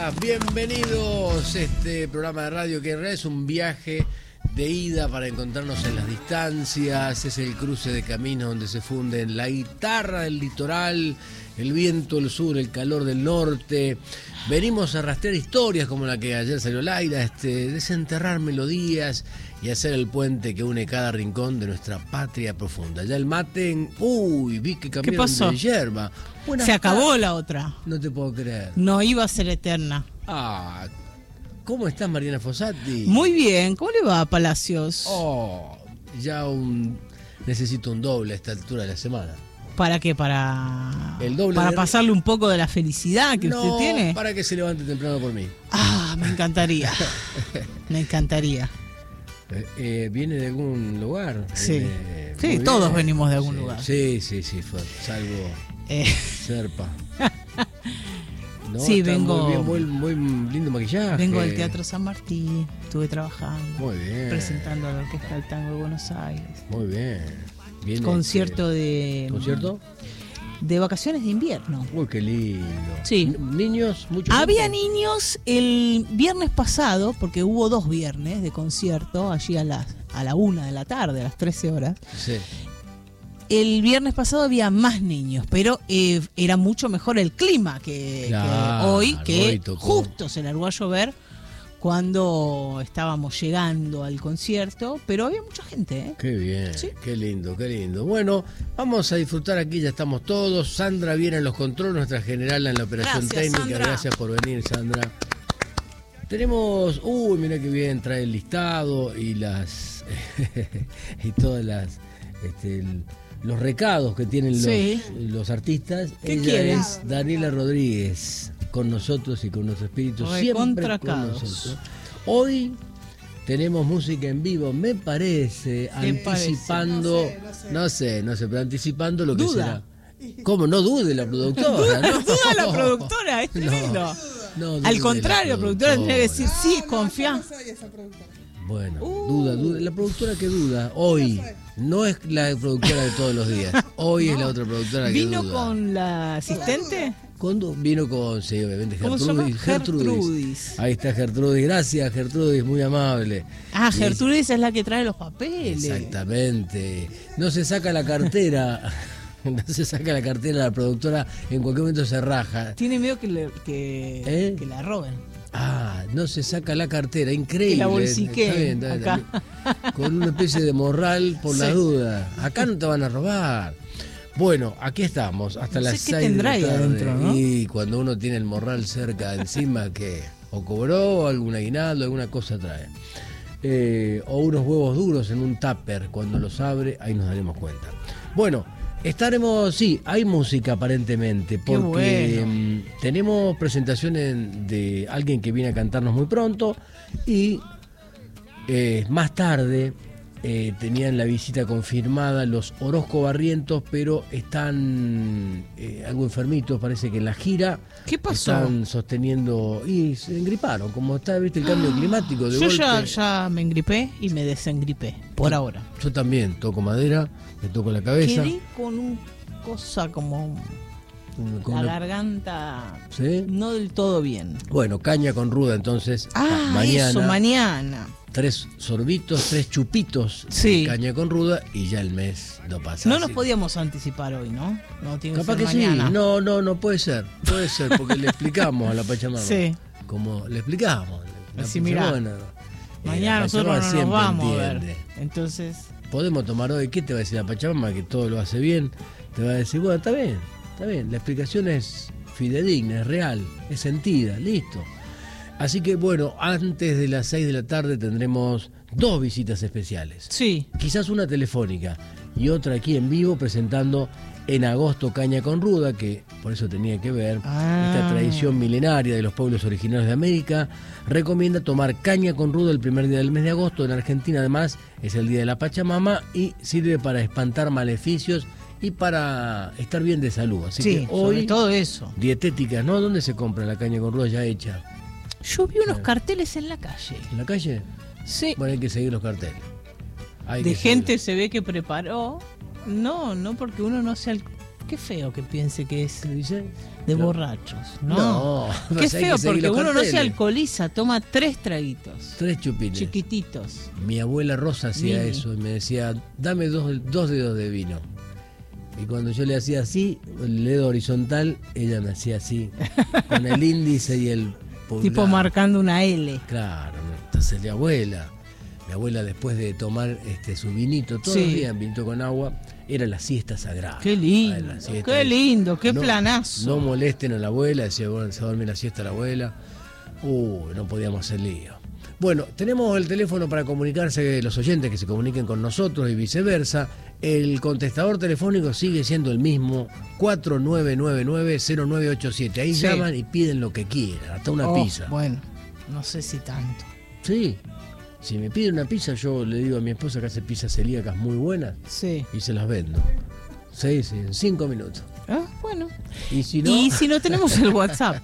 días, bienvenidos a este programa de radio que en realidad es un viaje de ida para encontrarnos en las distancias. Es el cruce de caminos donde se funden la guitarra del litoral, el viento del sur, el calor del norte. Venimos a rastrear historias como la que ayer salió al aire, desenterrar melodías y hacer el puente que une cada rincón de nuestra patria profunda. Ya el mate, vi que cambiaron de yerba. Se acabó la otra. No te puedo creer. No iba a ser eterna. ¿Cómo estás, Mariana Fossati? Muy bien, ¿cómo le va a Palacios? Necesito un doble a esta altura de la semana. ¿Para qué? ¿Para el pasarle un poco de la felicidad que usted tiene? Para que se levante temprano por mí. Me encantaría. Me encantaría. ¿Viene de algún lugar? Sí, todos venimos de algún lugar. Sí, salvo Serpa. Sí, vengo. Muy lindo maquillaje. Vengo del Teatro San Martín, estuve trabajando. Muy bien. Presentando a la Orquesta del Tango de Buenos Aires. Muy bien. ¿Concierto? De vacaciones de invierno. Uy, qué lindo. Sí. ¿Niños? Había niños el viernes pasado, porque hubo 2 viernes de concierto, allí a la 1 de la tarde, a las 13 horas. Sí. El viernes pasado había más niños, pero era mucho mejor el clima que hoy, que justo se largó a llover cuando estábamos llegando al concierto, pero había mucha gente, ¿eh? Qué bien, ¿Sí? Qué lindo. Bueno, vamos a disfrutar aquí, ya estamos todos. Sandra viene en los controles, nuestra general en la operación técnica. Sandra. Gracias por venir, Sandra. Tenemos, mira qué bien, trae el listado y y todas las los recados que tienen los artistas. ¿Qué Ella quieres? es Daniela Rodríguez, con nosotros y con nuestro espíritu siempre con nosotros. Hoy tenemos música en vivo, me parece, anticipando, no sé, pero anticipando lo que será. ¿Cómo? No dude la productora. No duda la productora, es tremendo. No al contrario, la productora tendría que decir sí, confía. Bueno, duda, la productora que duda, hoy, no es la productora de todos los días, hoy es la otra productora que duda. ¿Vino con la asistente? Vino con, sí, obviamente, Gertrudis. Ahí está Gertrudis, gracias Gertrudis, muy amable. Gertrudis es la que trae los papeles. Exactamente, no se saca la cartera. No se saca la cartera, la productora en cualquier momento se raja. Tiene miedo que la roben. No se saca la cartera, increíble. Que la bolsique. Está bien. Con una especie de morral por la duda. Acá no te van a robar. Bueno, aquí estamos, hasta las 6 de la tarde. Adentro, ¿no? Y cuando uno tiene el morral cerca encima, que o cobró, algún aguinaldo, alguna cosa trae. O unos huevos duros en un tupper, cuando los abre, ahí nos daremos cuenta. Bueno, hay música aparentemente, porque tenemos presentaciones de alguien que viene a cantarnos muy pronto y más tarde tenían la visita confirmada los Orozco Barrientos, pero están algo enfermitos, parece que en la gira. ¿Qué pasó? Están sosteniendo y se engriparon, como está, viste, el cambio climático de golpe. Yo ya me engripé y me desengripé, por ahora. Yo también toco madera, me toco la cabeza. Quedé con un cosa como la garganta, ¿sí? No del todo bien. Bueno, caña con ruda entonces. Mañana. Eso, mañana. 3 sorbitos, 3 chupitos de caña con ruda y ya el mes no pasa. No nos podíamos anticipar hoy, ¿no? No tiene capaz que ser que mañana. Sí. No, puede ser, porque le explicamos a la Pachamama. Sí. Como le explicamos. Así, mirá, mañana nosotros no nos vamos a ver. Entonces, podemos tomar hoy. ¿Qué te va a decir la Pachamama? Que todo lo hace bien. Te va a decir, bueno, está bien. La explicación es fidedigna, es real, es sentida, listo. Así que bueno, antes de las 6 de la tarde tendremos 2 visitas especiales. Sí. Quizás una telefónica y otra aquí en vivo presentando en agosto Caña con Ruda, que por eso tenía que ver. Esta tradición milenaria de los pueblos originarios de América recomienda tomar caña con ruda el primer día del mes de agosto. En Argentina además es el día de la Pachamama y sirve para espantar maleficios y para estar bien de salud. Así que hoy, sobre todo eso. Dietética, ¿no? ¿Dónde se compra la caña con ruda ya hecha? Yo vi unos carteles en la calle. ¿En la calle? Sí. Bueno, hay que seguir los carteles. De gente se ve que preparó. No porque uno no sea Qué feo que piense que es ¿Dice? de borrachos. No. Qué feo, porque uno no se alcoholiza, toma 3 traguitos. 3 chupines. Chiquititos. Mi abuela Rosa hacía eso y me decía, dame 2 dedos de vino. Y cuando yo le hacía así, el dedo horizontal, ella me hacía así, con el índice y el pulgar. Tipo marcando una L. Claro, entonces mi abuela después de tomar su vinito, todos los días, vinito con agua, era la siesta sagrada. Qué lindo, qué planazo. No molesten a la abuela, decía, bueno, se va a dormir la siesta la abuela. No podíamos hacer lío. Bueno, tenemos el teléfono para comunicarse, los oyentes que se comuniquen con nosotros y viceversa. El contestador telefónico sigue siendo el mismo, 4999-0987. Ahí llaman y piden lo que quieran, hasta una pizza. Bueno, no sé si tanto. Sí, si me piden una pizza, yo le digo a mi esposa que hace pizzas celíacas muy buenas y se las vendo. Sí, en 5 minutos. Bueno. Y si no tenemos el WhatsApp,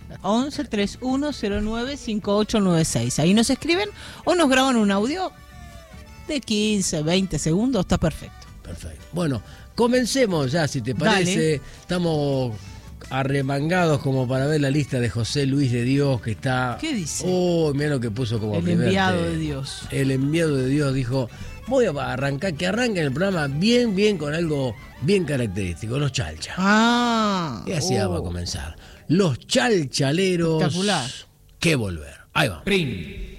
11-3109-5896. Ahí nos escriben o nos graban un audio de 15, 20 segundos, está perfecto. Perfecto. Bueno, comencemos ya, si te parece. Dale. Estamos arremangados como para ver la lista de José Luis de Dios, que está... ¿Qué dice? Mira lo que puso como el enviado de Dios. El enviado de Dios dijo, voy a arrancar, que arranque el programa bien con algo bien característico, los chalchas. Y así vamos a comenzar. Los chalchaleros. Espectacular. Que volver. Ahí va. Prim.